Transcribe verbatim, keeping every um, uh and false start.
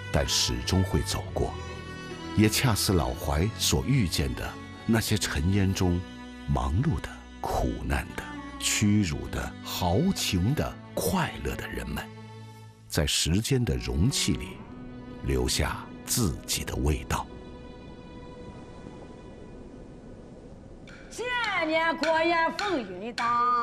但始终会走过，也恰似老怀所遇见的那些尘烟中忙碌的、苦难的、屈辱的、豪情的、快乐的人们，在时间的容器里留下自己的味道。 前年过年风云大。